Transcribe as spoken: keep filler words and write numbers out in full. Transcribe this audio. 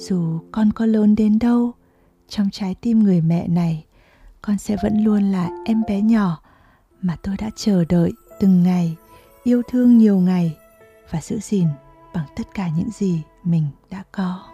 Dù con có lớn đến đâu, trong trái tim người mẹ này, con sẽ vẫn luôn là em bé nhỏ mà tôi đã chờ đợi từng ngày, yêu thương nhiều ngày và giữ gìn bằng tất cả những gì mình đã có.